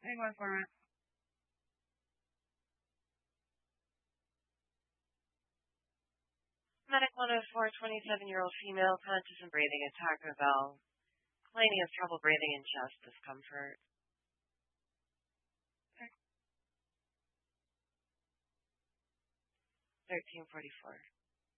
going for it. Medic 104, 27-year-old female, conscious and breathing at Taco Bell, complaining of trouble breathing and chest discomfort. 1344.